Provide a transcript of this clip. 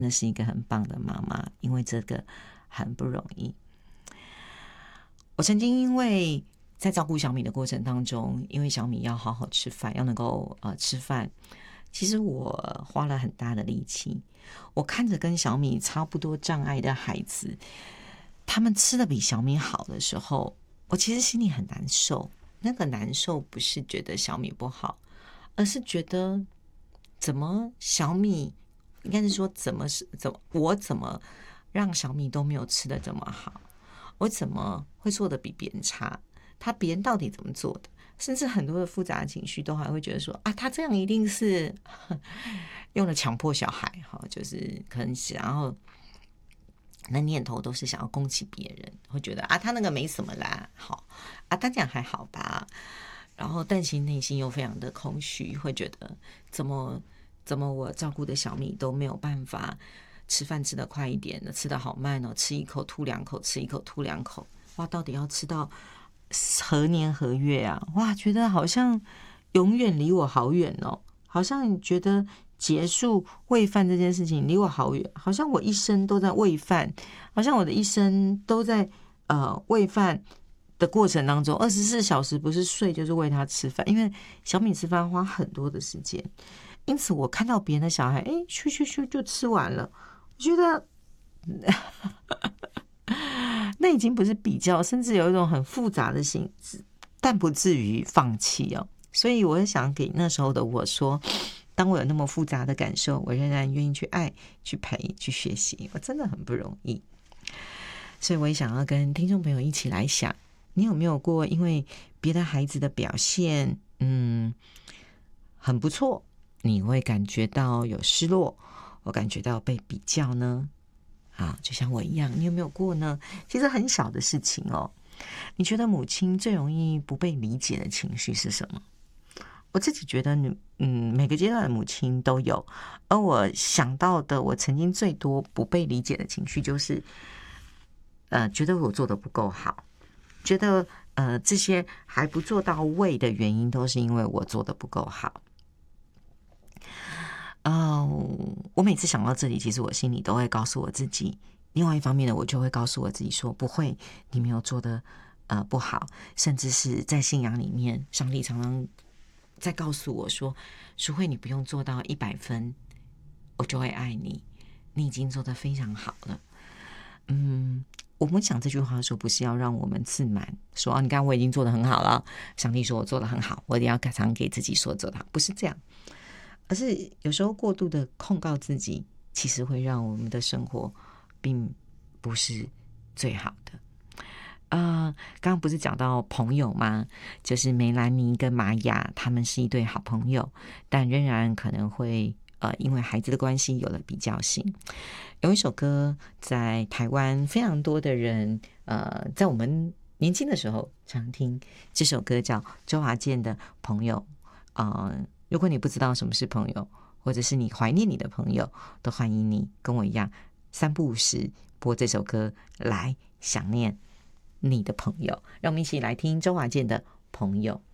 那是一个很棒的妈妈，因为这个很不容易。我曾经因为在照顾小米的过程当中，因为小米要好好吃饭，要能够吃饭，其实我花了很大的力气。我看着跟小米差不多障碍的孩子，他们吃的比小米好的时候，我其实心里很难受。那个难受不是觉得小米不好，而是觉得怎么小米应该是说我怎么让小米都没有吃的这么好，我怎么会做的比别人差，别人到底怎么做的，甚至很多的复杂的情绪都还会觉得说啊，他这样一定是用了强迫小孩，就是可能想要那念头都是想要攻击别人，会觉得啊，他那个没什么啦，好啊，他这样还好吧。然后但其实内心又非常的空虚，会觉得怎么我照顾的小米都没有办法吃饭吃得快一点的，吃得好慢哦，吃一口吐两口，吃一口吐两口，哇，到底要吃到何年何月啊？哇，觉得好像永远离我好远哦，好像觉得结束喂饭这件事情离我好远，好像我一生都在喂饭，好像我的一生都在喂饭的过程当中，24小时不是睡就是喂他吃饭，因为小米吃饭花很多的时间，因此我看到别人的小孩，咻咻咻就吃完了，我觉得那已经不是比较，甚至有一种很复杂的心，但不至于放弃哦。所以我也想给那时候的我说，当我有那么复杂的感受，我仍然愿意去爱、去陪、去学习，我真的很不容易。所以我也想要跟听众朋友一起来想，你有没有过因为别的孩子的表现很不错，你会感觉到有失落，我感觉到被比较呢？就像我一样，你有没有过呢？其实很小的事情哦。你觉得母亲最容易不被理解的情绪是什么？我自己觉得每个阶段的母亲都有，而我想到的，我曾经最多不被理解的情绪就是觉得我做的不够好，觉得这些还不做到位的原因都是因为我做的不够好。我每次想到这里，其实我心里都会告诉我自己，另外一方面呢，我就会告诉我自己说，不会，你没有做的不好，甚至是在信仰里面，上帝常常在告诉我说，淑慧，你不用做到100分，我就会爱你，你已经做得非常好了。我们讲这句话的时候，不是要让我们自满，说你看我已经做得很好了，上帝说我做得很好，我一定要常给自己说做得好，不是这样。而是有时候过度的控告自己，其实会让我们的生活并不是最好的。刚刚不是讲到朋友吗？就是梅兰妮跟玛雅，他们是一对好朋友，但仍然可能会因为孩子的关系有了比较性。有一首歌在台湾非常多的人在我们年轻的时候常听，这首歌叫周华健的朋友。如果你不知道什么是朋友，或者是你怀念你的朋友，都欢迎你跟我一样3不5时播这首歌来想念你的朋友。让我们一起来听周华健的朋友。